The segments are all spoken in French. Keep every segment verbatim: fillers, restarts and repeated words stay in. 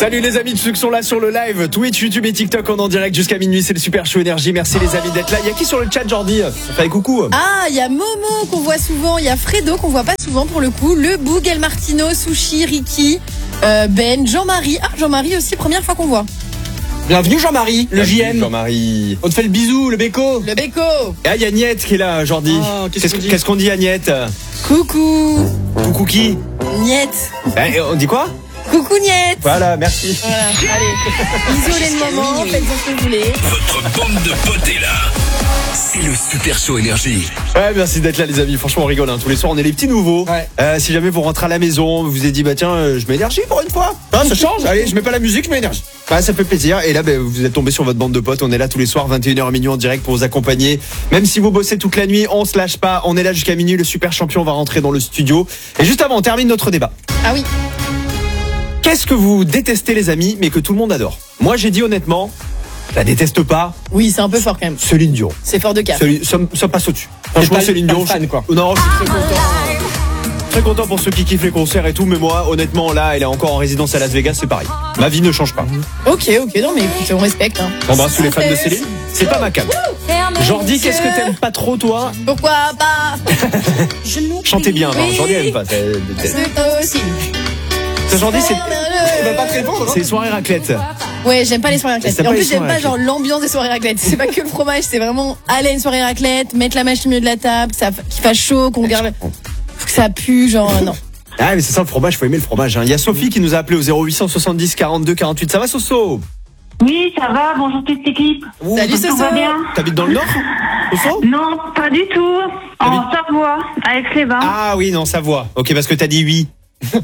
Salut les amis de ceux qui sont là sur le live, Twitch, YouTube et TikTok, on est en direct jusqu'à minuit, c'est le Super Show Énergie. Merci les amis d'être là. Il y a qui sur le chat, Jordi? Ça fait coucou. Ah, il y a Momo qu'on voit souvent, il y a Fredo qu'on voit pas souvent pour le coup, le Boug, El Martino, Sushi, Ricky, euh, Ben, Jean-Marie. Ah, Jean-Marie aussi, première fois qu'on voit. Bienvenue Jean-Marie, le Bienvenue J M. Jean-Marie. On te fait le bisou, le béco. Le Béco. Et ah, il y a Agnette qui est là, Jordi. Oh, qu'est-ce qu'est-ce, qu'on dit qu'est-ce qu'on dit, Agnette? Coucou. Coucou qui? Niette. Eh, on dit quoi? Coucou Niette. Voilà, merci. Voilà, allez. Bisous les moments, faites ce que vous voulez. Votre bande de potes est là. C'est le Super Show Énergie. Ouais, merci d'être là les amis, franchement on rigole hein. Tous les soirs on est les petits nouveaux. Ouais. euh, Si jamais vous rentrez à la maison, vous vous êtes dit bah tiens euh, je mets énergie pour une fois hein, ça change, allez je mets pas la musique, je mets énergie. Bah, ça fait plaisir et là bah, vous êtes tombé sur votre bande de potes. On est là tous les soirs vingt et une heures à minuit en direct pour vous accompagner. Même si vous bossez toute la nuit, on se lâche pas. On est là jusqu'à minuit, le super champion va rentrer dans le studio. Et juste avant on termine notre débat. Ah oui. Qu'est-ce que vous détestez les amis mais que tout le monde adore? Moi j'ai dit honnêtement, je la déteste pas. Oui, c'est un peu fort quand même. Céline Dion. C'est fort de cap. Céline- ça, ça passe au-dessus. Franchement pas- Céline pas Dion. fan, quoi. Non, je suis très content. Très content pour ceux qui kiffent les concerts et tout, mais moi, honnêtement, là, elle est encore en résidence à Las Vegas, c'est pareil. Ma vie ne change pas. Ok, ok, non mais écoute, on respecte. Hein. Embrasse tous les fans de Céline. C'est pas ma cam. Jordi, qu'est-ce que t'aimes pas trop, toi? Pourquoi pas? Chantez bien, non, Oui. Jordi aime pas. C'est- c'est- C'est toi aussi. c'est- Jordi, c'est, Il va pas te répondre. c'est soirée raclette. Ouais, j'aime pas les soirées raclette. T'aimes Et en pas plus, les j'aime soirées pas genre l'ambiance des soirées raclette. C'est pas que le fromage, c'est vraiment aller à une soirée raclette, mettre la machine au milieu de la table, que ça, qu'il fasse chaud, qu'on regarde, faut que ça pue, genre non. Ah, mais c'est ça le fromage, faut aimer le fromage. hein. Il y a Sophie qui nous a appelé au zéro huit soixante-dix quarante-deux quarante-huit. Ça va, Soso? Oui, ça va, bonjour toute l'équipe. Salut Tout Soso. va bien? T'habites dans le Nord, Soso? Non, pas du tout. En T'habites- Savoie, avec les bains. Ah oui, non, ça voit. Ok, parce que t'as dit oui.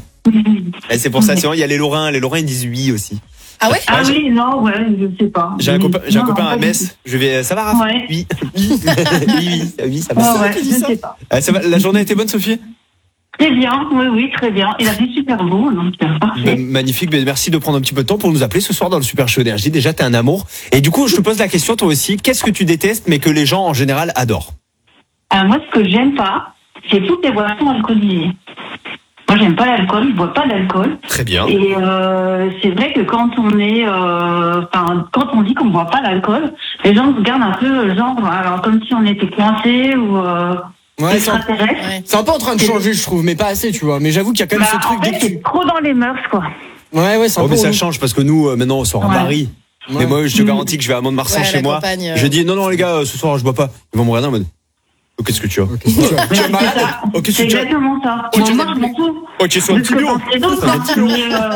Et c'est pour ça, sinon il y a les Lorrains. Les Lorrains ils disent oui aussi. Ah ouais? Ah Ah, oui, non, ouais, je sais pas. J'ai un copain, j'ai un Non, copain non, à pas du Metz. Je vais, ça va, Raph? Ouais. Oui. Oui, oui, oui, oui, ça tout. va. Ah ouais, Qui dit je ça sais pas. Ah, ça va. La journée a été bonne, Sophie? Très bien, oui, oui, très bien. Il a fait super beau, donc c'est parfait. Ben, magnifique. Ben, merci de prendre un petit peu de temps pour nous appeler ce soir dans le Super Show Énergie. Déjà, t'es un amour. Et du coup, je te pose la question, toi aussi. Qu'est-ce que tu détestes, mais que les gens en général adorent? Alors, moi, ce que j'aime pas, c'est toutes les boissons alcoolisées. Moi, j'aime pas l'alcool, je bois pas d'alcool. Très bien. Et euh, c'est vrai que quand on est, euh, enfin, quand on dit qu'on ne boit pas d'alcool, les gens se regardent un peu, genre, alors comme si on était coincé ou euh, Ouais, c'est un, extraterrestre. Ouais. c'est un peu en train de changer, je trouve, mais pas assez, tu vois. Mais j'avoue qu'il y a quand même Bah, ce truc en dès fait, que tu. c'est trop dans les mœurs, quoi. Ouais, ouais, c'est un Oh, peu. mais ça relou. change parce que nous, euh, maintenant, on sort à Ouais. Paris. Ouais. Mais moi, je te garantis que je vais à Mont-de-Marsan Ouais, à chez la moi. campagne, euh. Je dis, non, non, les gars, euh, ce soir, je bois pas. Ils vont me regarder en mode, oh, qu'est-ce que tu as? Qu'est-ce que tu as Mais Tu as c'est mal ça. Oh, qu'est-ce C'est que tu as? exactement ça. Oh, tu moi, as- je m'en fous Oh, tu es sur un de petit ce que lion. pensent les autres. Un petit lion. Mais, euh,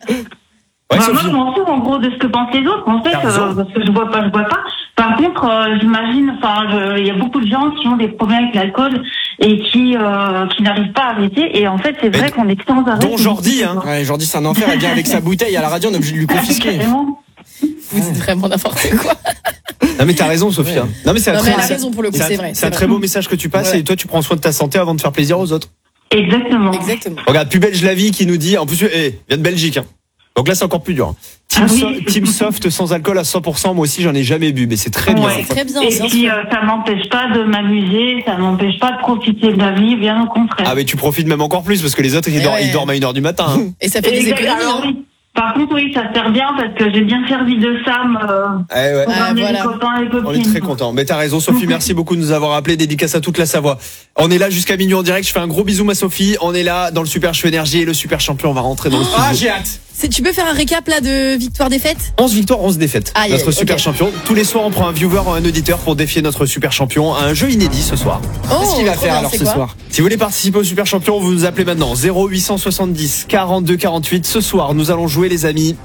Ouais, bah, moi, Sophie. je m'en fous, en gros, de ce que pensent les autres. En fait, T'as raison. euh, parce que je bois pas, je bois pas. Par contre, euh, j'imagine, enfin, je- il y a beaucoup de gens qui ont des problèmes avec l'alcool et qui euh, qui n'arrivent pas à arrêter. Et en fait, c'est vrai Mais qu'on est sans arrêt. dont Jordi, hein. Ouais, Jordi, c'est un enfer. Elle vient avec sa bouteille à la radio, on est obligé de lui confisquer. Vraiment. Vous dites vraiment n'importe quoi. Non, mais t'as raison, Sophie. hein. Non, mais c'est un Non, très, mais elle a c'est- raison pour le coup, c'est un- c'est vrai. C'est un c'est très vrai. beau message que tu passes Ouais. et toi, tu prends soin de ta santé avant de faire plaisir aux autres. Exactement. Exactement. Regarde, plus belge la vie qui nous dit, en plus, eh, vient de Belgique, hein. Donc là, c'est encore plus dur. hein. Team, Ah oui. so- Team Soft sans alcool à cent pour cent, moi aussi, j'en ai jamais bu, mais c'est très bien. Ouais. C'est très bien. Et bien puis, sûr. euh, ça m'empêche pas de m'amuser, ça m'empêche pas de profiter de la vie, bien au contraire. Ah, mais tu profites même encore plus parce que les autres, ils, Mais dorment, ouais. ils dorment à une heure du matin. hein. Et ça fait des Exact. économies. Alors, Hein. oui. Par contre, oui, ça sert bien parce que j'ai bien servi de Sam euh, Eh ouais. pour Ah, ramener voilà. les copains et copines. On est très contents. Mais t'as raison, Sophie. Merci beaucoup de nous avoir appelé. Dédicace à toute la Savoie. On est là jusqu'à minuit en direct. Je fais un gros bisou, ma Sophie. On est là dans le Super Show Énergie et le Super Champion va rentrer dans le studio. Ah, j'ai hâte. C'est- Tu peux faire un récap là de victoire-défaite? onze victoires, onze défaites. Aïe, Notre aïe, Super ok. Champion. Tous les soirs, on prend un viewer ou un auditeur pour défier notre Super Champion à un jeu inédit ce soir. Oh, Qu'est-ce qu'il va trop faire bien, alors c'est ce quoi soir? Si vous voulez participer au Super Champion, vous nous appelez maintenant zéro huit cent soixante-dix quarante-deux quarante-huit. Ce soir, nous allons jouer, les amis,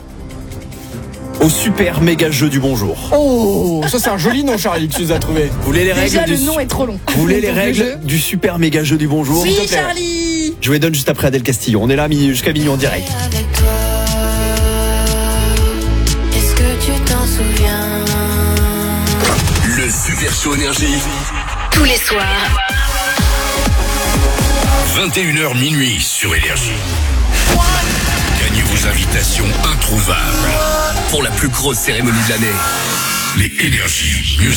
au super méga jeu du bonjour. Oh, ça c'est un joli nom, Charlie, que tu nous as trouvé. Vous voulez les Déjà, règles le du nom est trop long. Vous voulez les Donc, le règles jeu. du super méga jeu du bonjour? Oui, S'il te plaît. Charlie. Je vous les donne juste après Adèle Castillo. On est là mi- jusqu'à minuit en direct. Avec toi, est-ce que tu t'en souviens? Le Super Show Énergie. Tous les soirs, vingt et une heures minuit sur Énergie. Gagnez vos invitations introuvables pour la plus grosse cérémonie de l'année. Les Energy Music